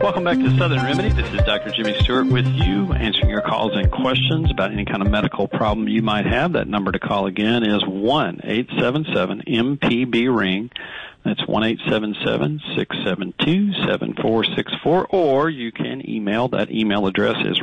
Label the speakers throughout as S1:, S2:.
S1: Welcome back to Southern Remedy. This is Dr. Jimmy Stewart with you, answering your calls and questions about any kind of medical problem you might have. That number to call again is 1-877-MPB-RING. That's 1-877-672-7464. Or you can email. That email address is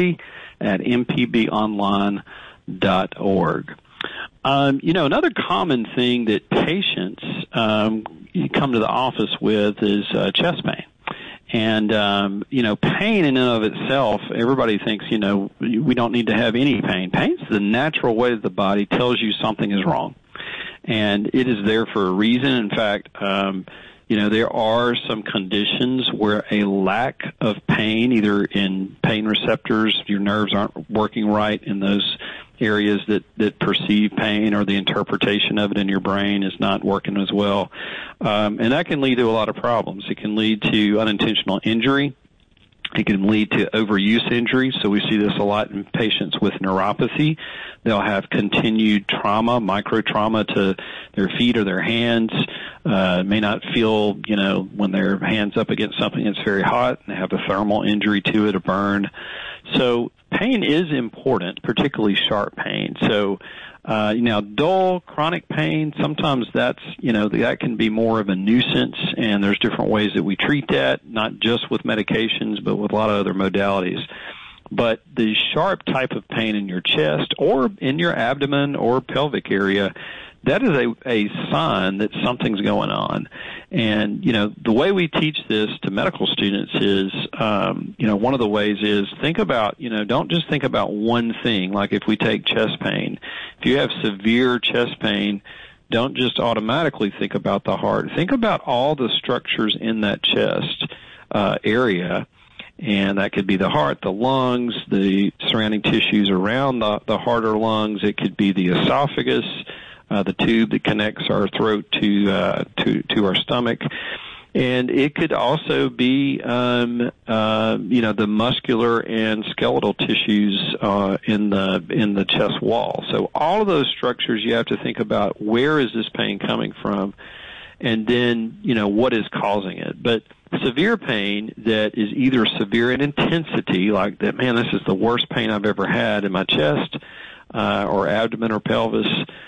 S1: remedy@mpbonline.org. Another common thing that patients you come to the office with is chest pain. And, pain in and of itself, everybody thinks, we don't need to have any pain. Pain's the natural way that the body tells you something is wrong. And it is there for a reason. In fact, there are some conditions where a lack of pain, either in pain receptors, your nerves aren't working right in those areas that perceive pain, or the interpretation of it in your brain is not working as well. And that can lead to a lot of problems. It can lead to unintentional injury. It can lead to overuse injury. So we see this a lot in patients with neuropathy. They'll have continued trauma, micro-trauma to their feet or their hands. May not feel, when their hand's up against something that's very hot, and they have a thermal injury to it, a burn. So pain is important, particularly sharp pain. So, dull, chronic pain, sometimes that's, that can be more of a nuisance, and there's different ways that we treat that, not just with medications, but with a lot of other modalities. But the sharp type of pain in your chest or in your abdomen or pelvic area, that is a sign that something's going on. And, the way we teach this to medical students is, one of the ways is think about, don't just think about one thing. Like if we take chest pain, if you have severe chest pain, don't just automatically think about the heart. Think about all the structures in that chest area. And that could be the heart, the lungs, the surrounding tissues around the heart or lungs. It could be the esophagus, the tube that connects our throat to our stomach. And it could also be, the muscular and skeletal tissues in the chest wall. So all of those structures, you have to think about where is this pain coming from, and then, what is causing it. But severe pain that is either severe in intensity, like that, man, this is the worst pain I've ever had in my chest, or abdomen or pelvis,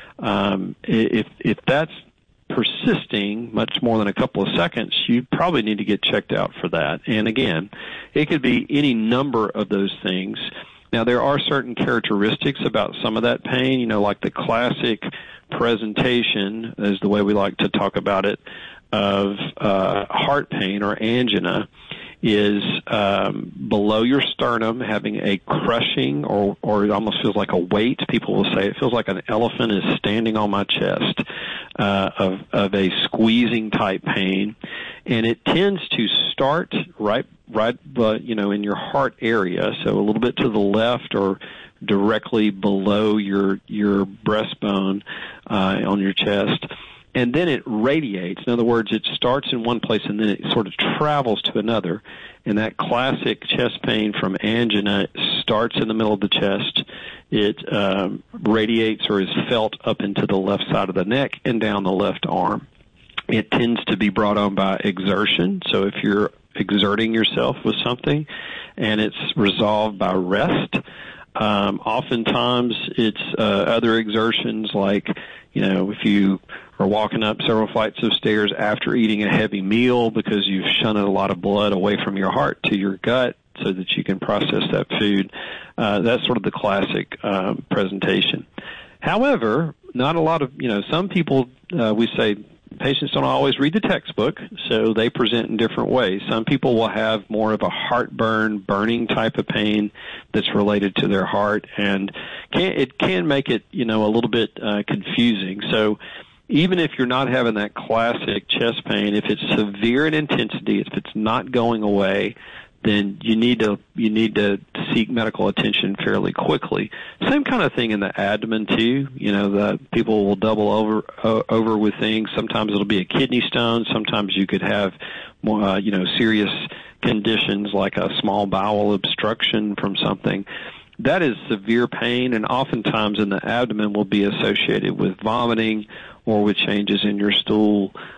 S1: if that's persisting much more than a couple of seconds, you probably need to get checked out for that. And again, it could be any number of those things. Now, there are certain characteristics about some of that pain, like the classic presentation, is the way we like to talk about it, of heart pain or angina, is below your sternum, having a crushing or it almost feels like a weight. People will say it feels like an elephant is standing on my chest, of a squeezing type pain, and it tends to start right in your heart area, so a little bit to the left or directly below your breastbone on your chest. And then it radiates. In other words, it starts in one place and then it sort of travels to another. And that classic chest pain from angina starts in the middle of the chest. It radiates or is felt up into the left side of the neck and down the left arm. It tends to be brought on by exertion. So if you're exerting yourself with something and it's resolved by rest, oftentimes it's other exertions, like, if you are walking up several flights of stairs after eating a heavy meal because you've shunted a lot of blood away from your heart to your gut so that you can process that food. That's sort of the classic presentation. However, not a lot of, some people, we say, patients don't always read the textbook, so they present in different ways. Some people will have more of a heartburn, burning type of pain that's related to their heart, and it can make it, a little bit confusing. So even if you're not having that classic chest pain, if it's severe in intensity, if it's not going away, then you need to seek medical attention fairly quickly. Same kind of thing in the abdomen too. The people will double over with things. Sometimes it'll be a kidney stone. Sometimes you could have more, serious conditions like a small bowel obstruction from something. That is severe pain, and oftentimes in the abdomen will be associated with vomiting or with changes in your stool,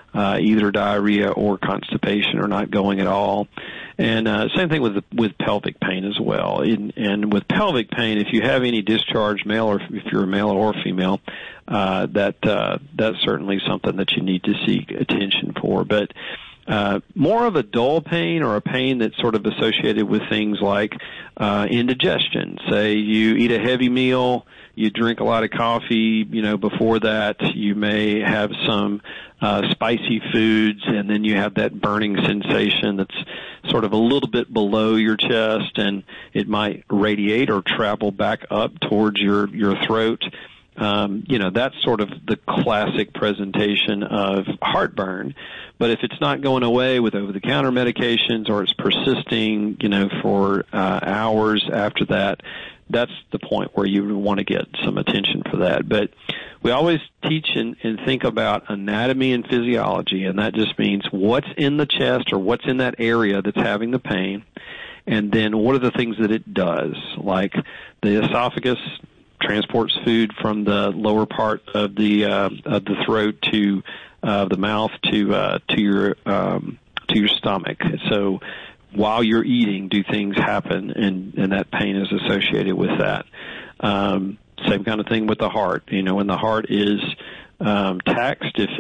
S1: either diarrhea or constipation or not going at all. And same thing with pelvic pain as well. And with pelvic pain, if you have any discharge, male or if you're a male or female, that's certainly something that you need to seek attention for. But more of a dull pain or a pain that's sort of associated with things like indigestion. Say you eat a heavy meal, you drink a lot of coffee, before that you may have some spicy foods, and then you have that burning sensation that's sort of a little bit below your chest, and it might radiate or travel back up towards your throat. That's sort of the classic presentation of heartburn. But if it's not going away with over-the-counter medications or it's persisting, for hours after that, that's the point where you want to get some attention for that. But we always teach and think about anatomy and physiology, and that just means what's in the chest or what's in that area that's having the pain, and then what are the things that it does, like the esophagus transports food from the lower part of the throat to the mouth to your stomach. So while you're eating, do things happen, and that pain is associated with that. Same kind of thing with the heart. When the heart is taxed, if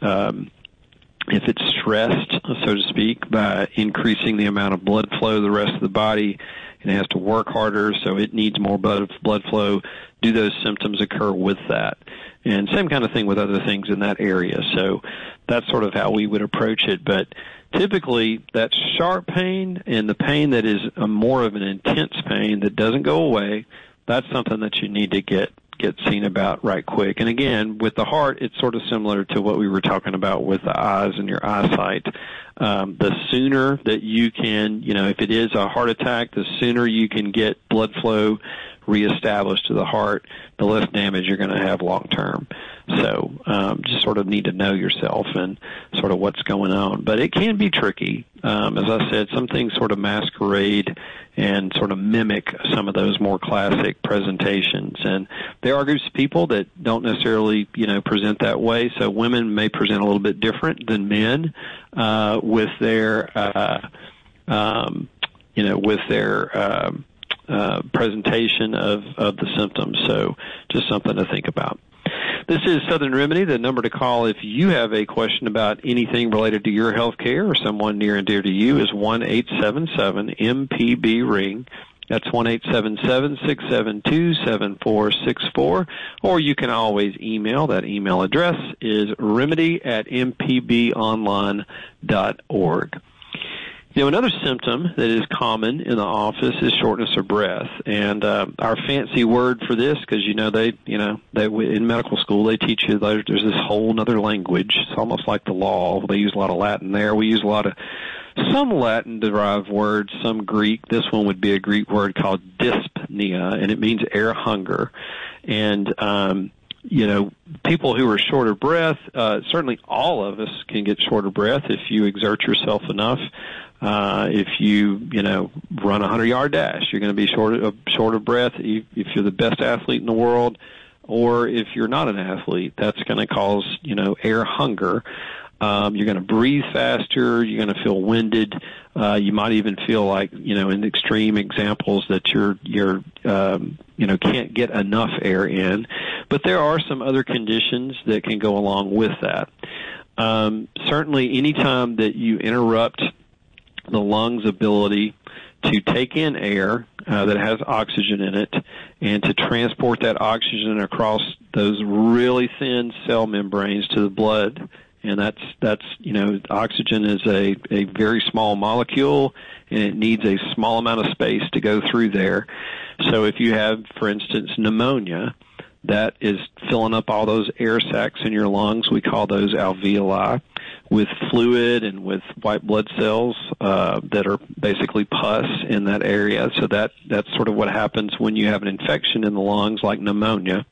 S1: it's stressed, so to speak, by increasing the amount of blood flow to the rest of the body, and it has to work harder, so it needs more blood flow. Do those symptoms occur with that? And same kind of thing with other things in that area. So that's sort of how we would approach it. But typically, that sharp pain and the pain that is more of an intense pain that doesn't go away, that's something that you need to get seen about right quick. And again, with the heart, it's sort of similar to what we were talking about with the eyes and your eyesight. The sooner that you can, if it is a heart attack, the sooner you can get blood flow reestablished to the heart, the less damage you're going to have long term. So just sort of need to know yourself and sort of what's going on. But it can be tricky. As I said, some things sort of masquerade and sort of mimic some of those more classic presentations. And there are groups of people that don't necessarily, present that way. So women may present a little bit different than men with their presentation of the symptoms. So just something to think about. This is Southern Remedy. The number to call if you have a question about anything related to your health care or someone near and dear to you is 1-877-MPB-RING. That's 1-877-672-7464. Or you can always email. That email address is remedy@mpbonline.org. Another symptom that is common in the office is shortness of breath, and our fancy word for this, because they in medical school they teach you there's this whole other language. It's almost like the law. They use a lot of Latin there. We use some Latin-derived words, some Greek. This one would be a Greek word called dyspnea, and it means air hunger. And people who are short of breath, certainly all of us can get short of breath if you exert yourself enough. If you, run a 100-yard dash, you're going to be short of breath if you're the best athlete in the world, or if you're not an athlete, that's going to cause, air hunger. You're going to breathe faster. You're going to feel winded. You might even feel like, in extreme examples that you're can't get enough air in. But there are some other conditions that can go along with that. Certainly, anytime that you interrupt the lungs' ability to take in air that has oxygen in it and to transport that oxygen across those really thin cell membranes to the blood. And that's oxygen is a very small molecule, and it needs a small amount of space to go through there. So if you have, for instance, pneumonia, that is filling up all those air sacs in your lungs. We call those alveoli, with fluid and with white blood cells that are basically pus in that area. So that's sort of what happens when you have an infection in the lungs like pneumonia.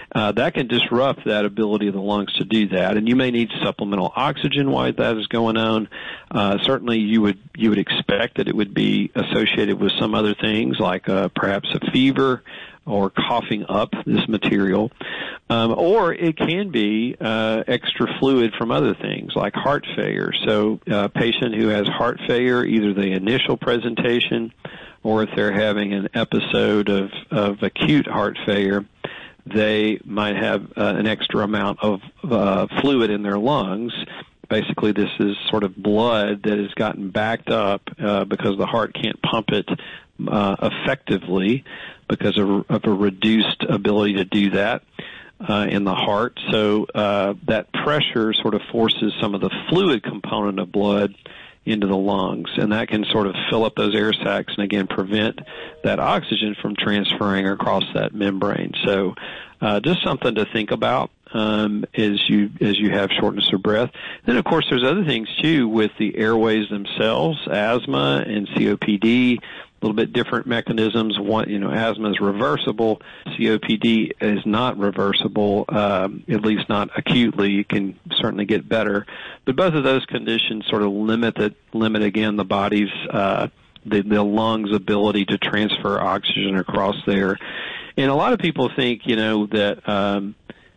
S1: that can disrupt that ability of the lungs to do that, and you may need supplemental oxygen while that is going on. Certainly, you would expect that it would be associated with some other things like perhaps a fever or coughing up this material, or it can be extra fluid from other things like heart failure. So a patient who has heart failure, either the initial presentation or if they're having an episode of acute heart failure, they might have an extra amount of fluid in their lungs. Basically, this is sort of blood that has gotten backed up because the heart can't pump it effectively because of a reduced ability to do that in the heart. So that pressure sort of forces some of the fluid component of blood into the lungs, and that can sort of fill up those air sacs and, again, prevent that oxygen from transferring across that membrane. So just something to think about as you have shortness of breath. Then, of course, there's other things, too, with the airways themselves, asthma and COPD. A little bit different mechanisms. One, asthma is reversible. COPD is not reversible, at least not acutely. It can certainly get better, but both of those conditions sort of limit again the body's the lungs' ability to transfer oxygen across there. And a lot of people think, that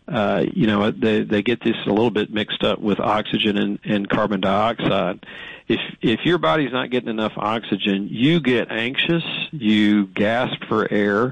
S1: they get this a little bit mixed up with oxygen and carbon dioxide. If your body's not getting enough oxygen, you get anxious, you gasp for air.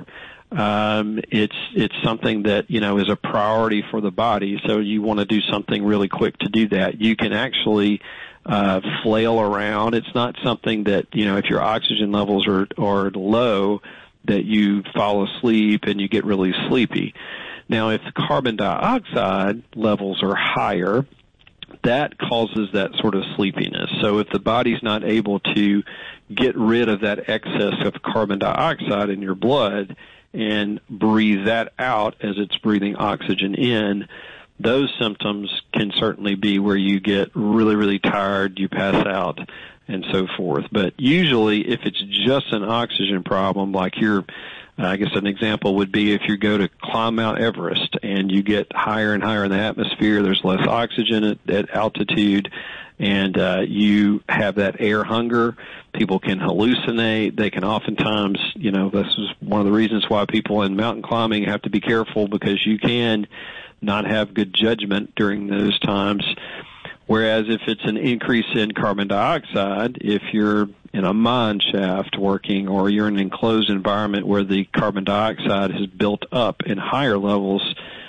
S1: It's something that, is a priority for the body, so you want to do something really quick to do that. You can actually flail around. It's not something that, if your oxygen levels are low, that you fall asleep and you get really sleepy. Now, if the carbon dioxide levels are higher, that causes that sort of sleepiness. So if the body's not able to get rid of that excess of carbon dioxide in your blood and breathe that out as it's breathing oxygen in, those symptoms can certainly be where you get really, really tired, you pass out, and so forth. But usually, if it's just an oxygen problem, like I guess an example would be if you go to climb Mount Everest and you get higher and higher in the atmosphere, there's less oxygen at altitude, and you have that air hunger. People can hallucinate. They can oftentimes, this is one of the reasons why people in mountain climbing have to be careful, because you can not have good judgment during those times. Whereas if it's an increase in carbon dioxide, if you're in a mine shaft working or you're in an enclosed environment where the carbon dioxide has built up in higher levels,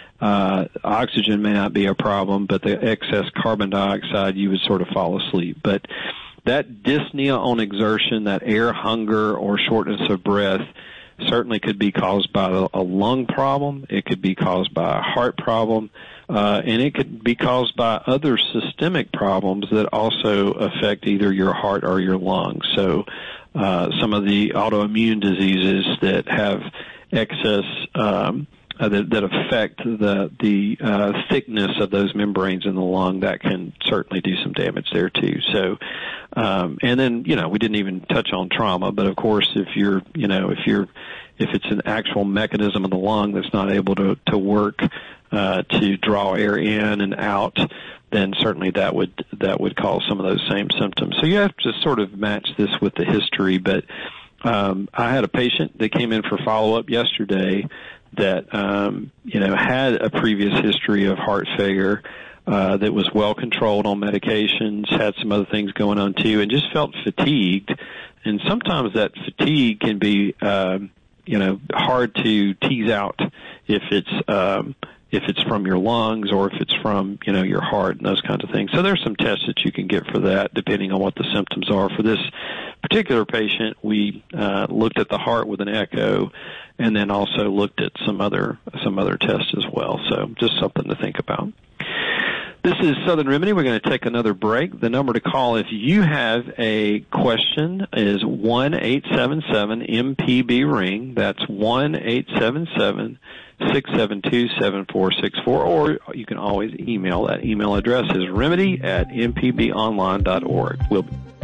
S1: oxygen may not be a problem, but the excess carbon dioxide, you would sort of fall asleep. But that dyspnea on exertion, that air hunger or shortness of breath, certainly could be caused by a lung problem. It could be caused by a heart problem. And it could be caused by other systemic problems that also affect either your heart or your lungs. So some of the autoimmune diseases that have excess that affect the thickness of those membranes in the lung, that can certainly do some damage there too. So and then we didn't even touch on trauma, but of course if it's an actual mechanism of the lung that's not able to work to draw air in and out, then certainly that would cause some of those same symptoms. So you have to sort of match this with the history. But I had a patient that came in for follow-up yesterday that had a previous history of heart failure, that was well controlled on medications, had some other things going on too, and just felt fatigued. And sometimes that fatigue can be hard to tease out if it's from your lungs or if it's from, your heart and those kinds of things. So there's some tests that you can get for that depending on what the symptoms are. For this particular patient, we looked at the heart with an echo and then also looked at some other tests as well. So just something to think about. This is Southern Remedy. We're going to take another break. The number to call if you have a question is 1-877-MPB-RING. That's 1-877-672-7464. Or you can always email. That email address is remedy@mpbonline.org. We'll